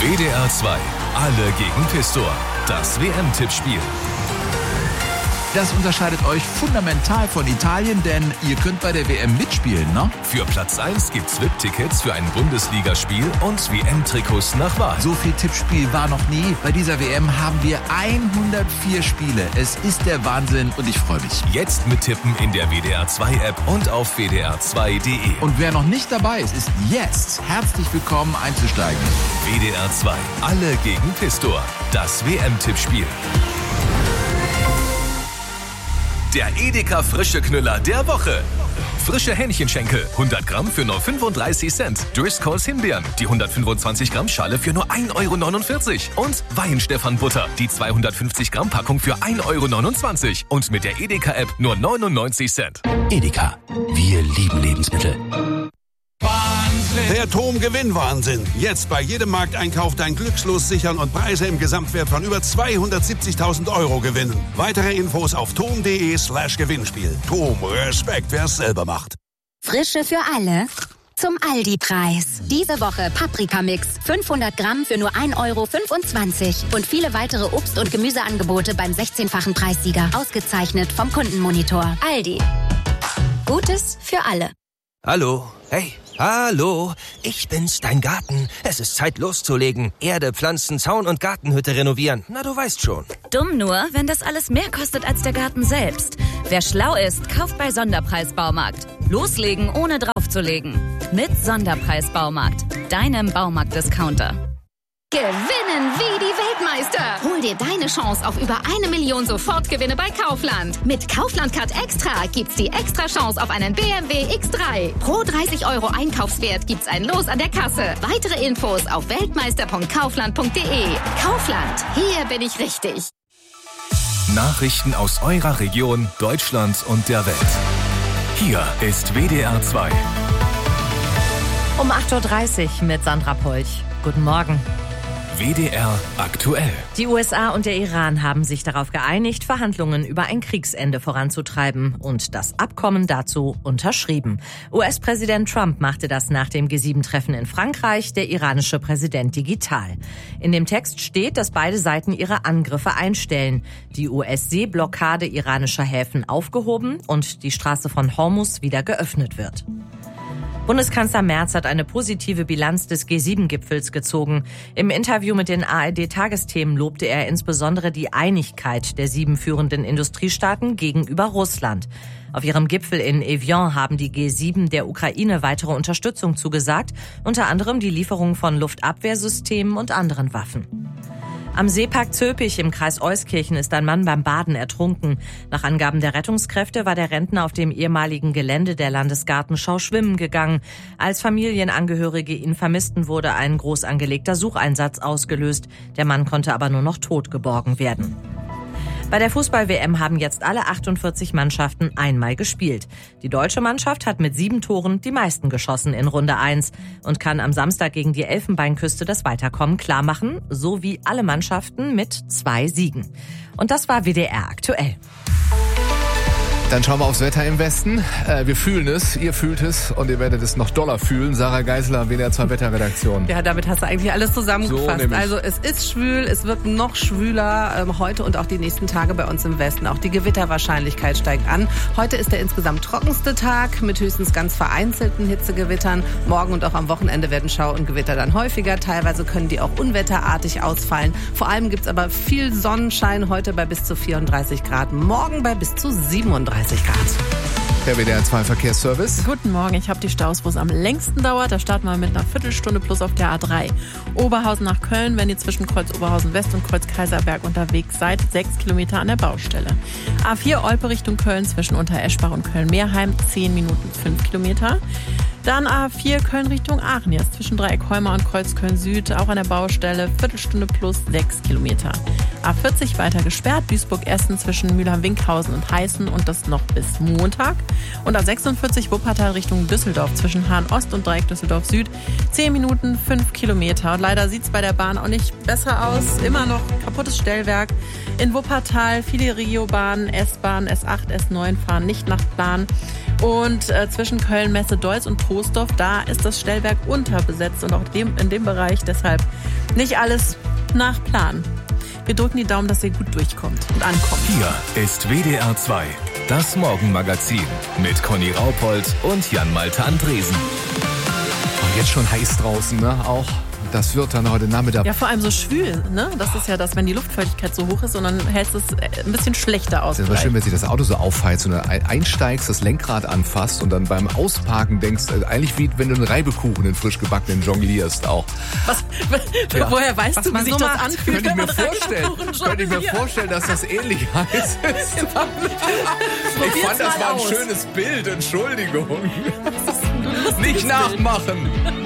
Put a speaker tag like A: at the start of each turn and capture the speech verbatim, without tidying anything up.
A: W D R zwei. Alle gegen Pistor. Das W M-Tippspiel.
B: Das unterscheidet euch fundamental von Italien, denn ihr könnt bei der W M mitspielen, ne?
A: Für Platz eins gibt's V I P-Tickets für ein Bundesligaspiel und W M-Trikots nach Wahl.
B: So viel Tippspiel war noch nie. Bei dieser W M haben wir hundertvier Spiele. Es ist der Wahnsinn und ich freue mich.
A: Jetzt mittippen in der W D R zwei App und auf w d r zwei punkt d e.
B: Und wer noch nicht dabei ist, ist jetzt herzlich willkommen einzusteigen.
A: W D R zwei. Alle gegen Pistor. Das W M-Tippspiel. Der Edeka Frische Knüller der Woche. Frische Hähnchenschenkel, hundert Gramm für nur fünfunddreißig Cent. Driscolls Himbeeren, die hundertfünfundzwanzig Gramm Schale für nur ein Euro neunundvierzig. Und Weihenstephan-Butter, die zweihundertfünfzig Gramm Packung für ein Euro neunundzwanzig. Und mit der Edeka-App nur neunundneunzig Cent.
C: Edeka, wir lieben Lebensmittel.
D: Der Tom-Gewinn-Wahnsinn. Jetzt bei jedem Markteinkauf dein Glückslos sichern und Preise im Gesamtwert von über zweihundertsiebzigtausend Euro gewinnen. Weitere Infos auf tom punkt de slash Gewinnspiel. Tom, Respekt, wer es selber macht.
E: Frische für alle zum Aldi-Preis. Diese Woche Paprikamix, fünfhundert Gramm für nur ein Euro fünfundzwanzig. Und viele weitere Obst- und Gemüseangebote beim sechzehnfachen Preissieger. Ausgezeichnet vom Kundenmonitor. Aldi. Gutes für alle.
C: Hallo, hey. Hallo, ich bin's, dein Garten. Es ist Zeit loszulegen. Erde, Pflanzen, Zaun und Gartenhütte renovieren. Na, du weißt schon.
F: Dumm nur, wenn das alles mehr kostet als der Garten selbst. Wer schlau ist, kauft bei Sonderpreis-Baumarkt. Loslegen, ohne draufzulegen. Mit Sonderpreis-Baumarkt. Deinem Baumarkt-Discounter.
G: Gewinnen wie die Weltmeister. Hol dir deine Chance auf über eine Million Sofortgewinne bei Kaufland. Mit Kaufland Card Extra gibt's die extra Chance auf einen B M W X drei. Pro dreißig Euro Einkaufswert gibt's ein Los an der Kasse. Weitere Infos auf weltmeister punkt kaufland punkt de. Kaufland, hier bin ich richtig.
A: Nachrichten aus eurer Region, Deutschland und der Welt. Hier ist W D R zwei.
H: Um acht Uhr dreißig mit Sandra Polch. Guten Morgen.
A: W D R aktuell.
H: Die U S A und der Iran haben sich darauf geeinigt, Verhandlungen über ein Kriegsende voranzutreiben und das Abkommen dazu unterschrieben. U S-Präsident Trump machte das nach dem G sieben Treffen in Frankreich, der iranische Präsident digital. In dem Text steht, dass beide Seiten ihre Angriffe einstellen, die U S-Seeblockade iranischer Häfen aufgehoben und die Straße von Hormuz wieder geöffnet wird. Bundeskanzler Merz hat eine positive Bilanz des G sieben Gipfels gezogen. Im Interview mit den A R D-Tagesthemen lobte er insbesondere die Einigkeit der sieben führenden Industriestaaten gegenüber Russland. Auf ihrem Gipfel in Evian haben die G sieben der Ukraine weitere Unterstützung zugesagt, unter anderem die Lieferung von Luftabwehrsystemen und anderen Waffen. Am Seepark Zülpich im Kreis Euskirchen ist ein Mann beim Baden ertrunken. Nach Angaben der Rettungskräfte war der Rentner auf dem ehemaligen Gelände der Landesgartenschau schwimmen gegangen. Als Familienangehörige ihn vermissten, wurde ein groß angelegter Sucheinsatz ausgelöst. Der Mann konnte aber nur noch tot geborgen werden. Bei der Fußball-W M haben jetzt alle achtundvierzig Mannschaften einmal gespielt. Die deutsche Mannschaft hat mit sieben Toren die meisten geschossen in Runde eins und kann am Samstag gegen die Elfenbeinküste das Weiterkommen klarmachen, so wie alle Mannschaften mit zwei Siegen. Und das war W D R aktuell.
I: Dann schauen wir aufs Wetter im Westen. Äh, wir fühlen es, ihr fühlt es und ihr werdet es noch doller fühlen. Sarah Geisler, W D R zwei Wetterredaktion.
J: Ja, damit hast du eigentlich alles zusammengefasst.
I: So,
J: also es ist schwül, es wird noch schwüler ähm, heute und auch die nächsten Tage bei uns im Westen. Auch die Gewitterwahrscheinlichkeit steigt an. Heute ist der insgesamt trockenste Tag mit höchstens ganz vereinzelten Hitzegewittern. Morgen und auch am Wochenende werden Schau und Gewitter dann häufiger. Teilweise können die auch unwetterartig ausfallen. Vor allem gibt's aber viel Sonnenschein heute bei bis zu vierunddreißig Grad. Morgen bei bis zu siebenunddreißig Grad.
I: Der W D R zwei Verkehrsservice.
K: Guten Morgen, ich habe die Staus, wo es am längsten dauert. Da starten wir mit einer Viertelstunde plus auf der A drei. Oberhausen nach Köln, wenn ihr zwischen Kreuz Oberhausen West und Kreuz Kaiserberg unterwegs seid, sechs Kilometer an der Baustelle. A vier Olpe Richtung Köln zwischen Untereschbach und Köln-Meerheim, zehn Minuten, fünf Kilometer. Dann A vier Köln Richtung Aachen, jetzt zwischen Dreieckholmer und Kreuz Köln Süd, auch an der Baustelle, Viertelstunde plus sechs Kilometer. A vierzig weiter gesperrt, Duisburg-Essen zwischen Mülheim-Winkhausen und Heißen und das noch bis Montag. Und A sechsundvierzig Wuppertal Richtung Düsseldorf zwischen Hahn-Ost und Dreieck Düsseldorf-Süd. zehn Minuten, fünf Kilometer. Und leider sieht es bei der Bahn auch nicht besser aus. Immer noch kaputtes Stellwerk. In Wuppertal viele Regiobahnen, S-Bahn, S acht, S neun fahren nicht nach Plan. Und äh, zwischen Köln, Messe, Deutz und Troisdorf, da ist das Stellwerk unterbesetzt und auch dem, in dem Bereich deshalb nicht alles nach Plan. Wir drücken die Daumen, dass ihr gut durchkommt und ankommt.
A: Hier ist W D R zwei, das Morgenmagazin mit Conny Raupold und Jan-Malte Andresen.
I: Und jetzt schon heiß draußen, ne? Auch. Das wird dann heute Nachmittag.
K: Ja, vor allem so schwül, ne? Das ist ja das, wenn die Luftfeuchtigkeit so hoch ist und dann hält es ein bisschen schlechter aus.
I: Das ist schön, wenn sich das Auto so aufheizt und dann einsteigst, das Lenkrad anfasst und dann beim Ausparken denkst, eigentlich wie wenn du einen Reibekuchen, den frisch gebackenen, jonglierst auch.
K: Was, ja. Woher weißt Was du, wie sich so das macht? Anfühlt?
I: Könnte ich mir vorstellen, könnte ich mir vorstellen, dass das ähnlich heiß ist. Ich fand, das war ein aus. schönes Bild, Entschuldigung. Nicht nachmachen.